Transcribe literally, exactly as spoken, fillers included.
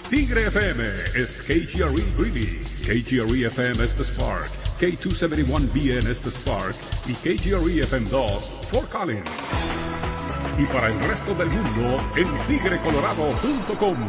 Tigre F M es K G R E Greeley, K G R E F M Estes Park, K doscientos setenta y uno B en Estes Park y K G R E F M dos Fort Collins. Y para el resto del mundo en tigre colorado punto com.